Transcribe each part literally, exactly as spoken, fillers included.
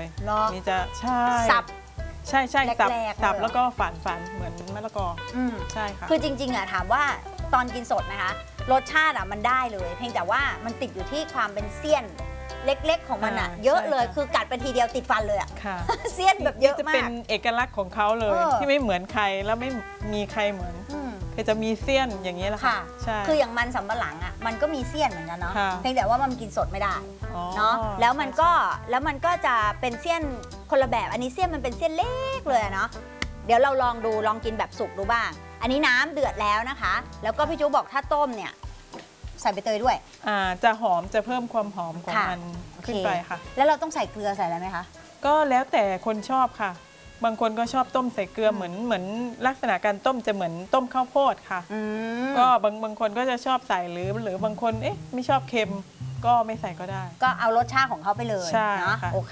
นี่จะใช่สับใช่ใช่สับสับแล้วก็ฝานฝานเหมือนมะละกอใช่ค่ะคือจริงๆอะถามว่าตอนกินสดนะคะรสชาติอะมันได้เลยเพียงแต่ว่ามันติดอยู่ที่ความเป็นเสี้ยนเล็กๆของมันอะเยอะเลยคือกัดไปทีเดียวติดฟันเลยอะเสี้ยนแบบเยอะมากจะเป็นเอกลักษณ์ของเขาเลยที่ไม่เหมือนใครแล้วไม่มีใครเหมือนคือจะมีเสี้ยนอย่างนี้แหละค่ะใช่คืออย่างมันสำปะหลังอะมันก็มีเสี้ยนเหมือนกันเนาะเพียงแต่ว่ามันกินสดไม่ได้เนาะแล้วมันก็แล้วมันก็จะเป็นเสี้ยนคนละแบบอันนี้เสี้ยนมันเป็นเสี้ยนเล็กเลยเนาะเดี๋ยวเราลองดูลองกินแบบสุกดูบ้างอันนี้น้ำเดือดแล้วนะคะแล้วก็พี่จูบอกถ้าต้มเนี่ยใส่ใบเตยด้วยอ่าจะหอมจะเพิ่มความหอมของมันขึ้นไปค่ะแล้วเราต้องใส่เกลือใส่อะไรไหมคะก็แล้วแต่คนชอบค่ะบางคนก็ชอบต้มใส่เกลือเหมือนเหมือนลักษณะการต้มจะเหมือนต้มข้าวโพดค่ะก็บางบางคนก็จะชอบใส่หรือหรือบางคนเอ๊ะไม่ชอบเค็มก็ไม่ใส่ก็ได้ก็เอารสชาติของเขาไปเลยใช่นะโอเค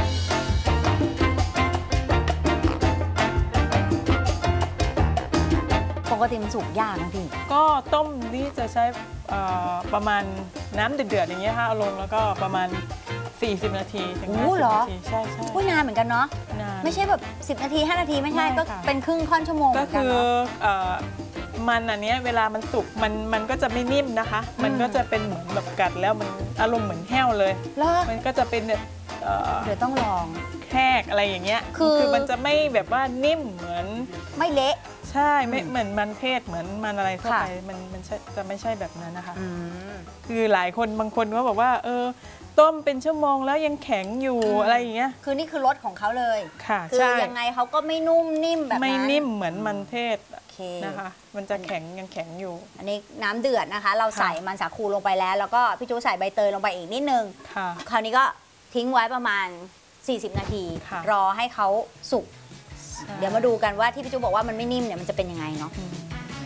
ปกติมันสุกยากนะพี่ก็ต้มนี่จะใช้ประมาณน้ำเดือดๆอย่างเงี้ยค่ะเอาลงแล้วก็ประมาณสี่สิบนาทีถึงห้าสิบนาทีใช่ใช่นานเหมือนกันเนาะไม่ใช่แบบสิบนาทีห้านาทีไม่ใช่ก็เป็นครึ่งค่อนชั่วโมงก็คือมันอันนี้เวลามันสุกมันมันก็จะไม่นิ่มนะคะมันก็จะเป็นเหมือนแบบกัดแล้วมันอารมณ์เหมือนแห้วเลยมันก็จะเป็นแบบเดี๋ยวต้องลองแคกอะไรอย่างเงี้ยคือมันจะไม่แบบว่านิ่มเหมือนไม่เละใช่ไม่เหมือนมันเทศเหมือนมันอะไรทั่วไปมันมันจะไม่ใช่แบบนั้นนะคะคือหลายคนบางคนก็บอกว่าเออต้มเป็นชั่วโมงแล้วยังแข็งอยู่อะไรอย่างเงี้ยคือนี่คือรสของเขาเลยค่ะคือยังไงเขาก็ไม่นุ่มนิ่มแบบไม่นิ่มเหมือนมันเทศนะคะมันจะแข็งยังแข็งอยู่อันนี้น้ำเดือดนะคะเราใส่มันสาคูลงไปแล้วแล้วก็พี่จูใส่ใบเตยลงไปอีกนิดนึงคราวนี้ก็ทิ้งไว้ประมาณสี่สิบนาทีรอให้เขาสุกเดี๋ยวมาดูกันว่าที่พี่จูบอกว่ามันไม่นิ่มเนี่ยมันจะเป็นยังไงเนาะ